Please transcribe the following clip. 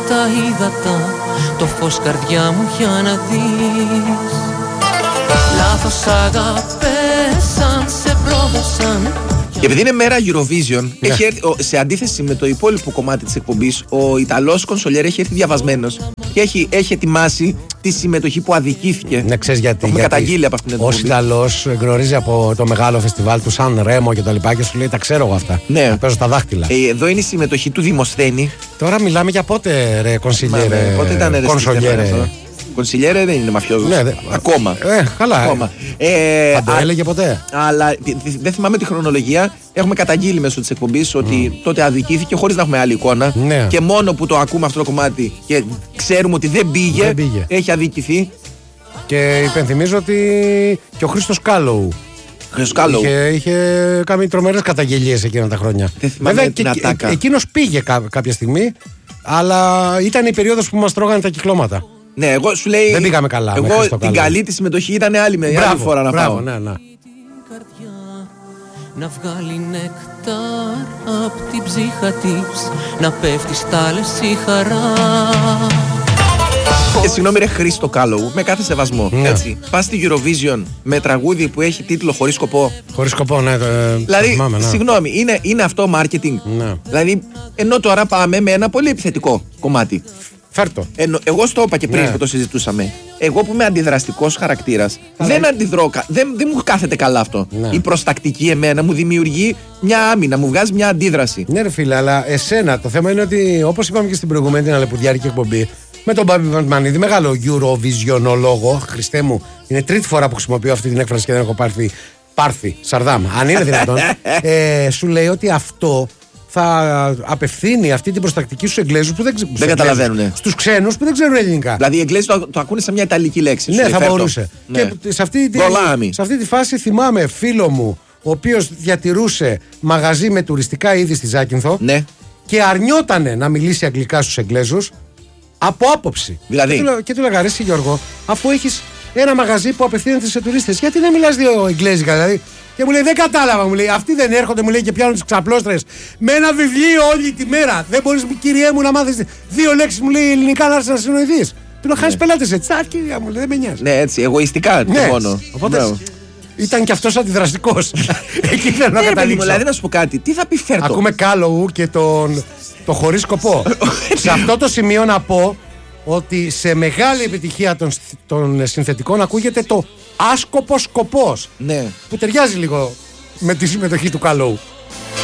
τα ύδατα, το φως καρδιά μου για να δεις. Λάθος αγάπες αν σε πρόδωσαν. Και επειδή είναι μέρα Eurovision, έχει έρθει, σε αντίθεση με το υπόλοιπο κομμάτι της εκπομπής, ο Ιταλός Κονσολιέρη έχει έρθει διαβασμένος και έχει ετοιμάσει τη συμμετοχή που αδικήθηκε. Ναι, ξέρεις γιατί. Έχουμε καταγγείλει από αυτήν την εκπομπή. Ο Ιταλός γνωρίζει από το μεγάλο φεστιβάλ του Σαν Ρέμο και τα λοιπά και σου λέει: τα ξέρω εγώ αυτά. Ναι. Παίζω στα δάχτυλα. Εδώ είναι η συμμετοχή του Δημοσθένη. Τώρα μιλάμε για πότε, ρε Κονσιλιέρε. Πότε ήταν, ρε Κονσολιέρε. Κονσιλιέρε δεν είναι μαφιόζος. Ναι, ακόμα. Καλά. Ακόμα. Θα το έλεγε ποτέ. Αλλά δεν θυμάμαι τη χρονολογία. Έχουμε καταγγείλει μέσω της εκπομπής ότι τότε αδικήθηκε χωρίς να έχουμε άλλη εικόνα. Ναι. Και μόνο που το ακούμε αυτό το κομμάτι και ξέρουμε ότι δεν πήγε. Έχει αδικηθεί. Και υπενθυμίζω ότι και ο Χρήστος Κάλοου. Είχε κάνει τρομερές καταγγελίες εκείνα τα χρόνια. Βέβαια εκείνος πήγε κάποια στιγμή, αλλά ήταν η περίοδος που μας τρώγανε τα κυκλώματα. Ναι, εγώ σου λέει. Δεν πήγαμε καλά. Εγώ την καλή τη συμμετοχή ήταν άλλη φορά να πάω. Ναι. Να βγάλει νεκτάρ απ' την ψύχα της, να πέφτει στα λες η χαρά. Συγγνώμη ρε Χρήστο Κάλοου, με κάθε σεβασμό. Ναι. Έτσι. Πας στη Eurovision με τραγούδι που έχει τίτλο Χωρίς σκοπό. Χωρίς σκοπό, ναι. Δηλαδή, θυμάμαι, ναι. συγγνώμη, είναι αυτό marketing. Ναι. Δηλαδή, ενώ τώρα πάμε με ένα πολύ επιθετικό κομμάτι. Φέρτο. Εγώ στο είπα και πριν Ναι. που το συζητούσαμε. Εγώ που είμαι αντιδραστικός χαρακτήρας, δεν αντιδρώ. Δεν μου κάθεται καλά αυτό. Ναι. Η προστακτική εμένα μου δημιουργεί μια άμυνα, μου βγάζει μια αντίδραση. Ναι, ρε φίλε, αλλά εσένα το θέμα είναι ότι, όπως είπαμε και στην προηγούμενη την αλεπουδιάρικη εκπομπή, με τον Μπάμπη Βαντμανίδη, μεγάλο Eurovisionologo, Χριστέ μου, είναι τρίτη φορά που χρησιμοποιώ αυτή την έκφραση και δεν έχω πάρθει Σαρδάμ, αν είναι δυνατόν. Σου λέει ότι αυτό θα απευθύνει αυτή την προστακτική στους Εγγλέζους που δεν καταλαβαίνουν. Στους ξένους που δεν ξέρουν ελληνικά. Δηλαδή οι Εγγλέζοι το ακούνε σε μια ιταλική λέξη. Ναι, θα μπορούσε. Ναι. Και σε αυτή τη φάση θυμάμαι φίλο μου, ο οποίος διατηρούσε μαγαζί με τουριστικά είδη στη Ζάκυνθο, ναι. και αρνιότανε να μιλήσει αγγλικά στους Εγγλέζους από άποψη. Δηλαδή. Και του λέγα, ρε εσύ Γιώργο, αφού έχεις ένα μαγαζί που απευθύνεται σε τουρίστες, γιατί δεν μιλάς δύο εγγλέζικα δηλαδή? Και μου λέει, δεν κατάλαβα, μου λέει, αυτοί δεν έρχονται, μου λέει, και πιάνουν τις ξαπλώστρες με ένα βιβλίο όλη τη μέρα. Δεν μπορείς, κυριέ μου, να μάθεις δύο λέξεις, μου λέει, ελληνικά να έρθεις να συνοηθείς. Του να χάσεις πελάτες έτσι. Α, κυρία μου, λέει, δεν με νοιάζει. Ναι, έτσι, εγωιστικά ναι. μόνο. Οπότε ήταν κι αυτός αντιδραστικός. Εκεί θέλω να καταλήξω. Δηλαδή να σου πω κάτι, τι θα πει Φέρτο? Ακούμε Κάλοου και το Χωρίς σκοπό. Σε αυτό το σημείο να πω ότι σε μεγάλη επιτυχία των συνθετικών ακούγεται το άσκοπος σκοπός. Ναι. Που ταιριάζει λίγο με τη συμμετοχή του Κάλοου.